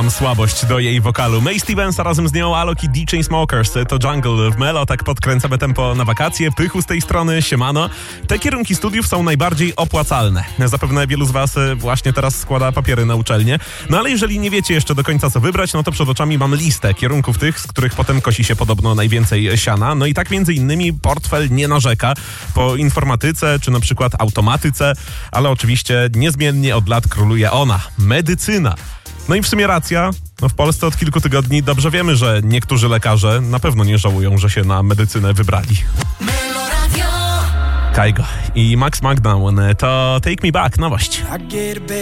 mam słabość do jej wokalu. Mae Stevens, a razem z nią Alok i The Chainsmokers. To Jungle w Melo, tak podkręcamy tempo na wakacje. Pychu z tej strony, siemano. Te kierunki studiów są najbardziej opłacalne. Zapewne wielu z was właśnie teraz składa papiery na uczelnię. No ale jeżeli nie wiecie jeszcze do końca co wybrać, no to przed oczami mam listę kierunków tych, z których potem kosi się podobno najwięcej siana. No i tak między innymi portfel nie narzeka po informatyce, czy na przykład automatyce, ale oczywiście niezmiennie od lat króluje ona, medycyna. No i w sumie racja, no w Polsce od kilku tygodni dobrze wiemy, że niektórzy lekarze na pewno nie żałują, że się na medycynę wybrali. Kaigo i Max Magnaun to Take Me Back, nowość.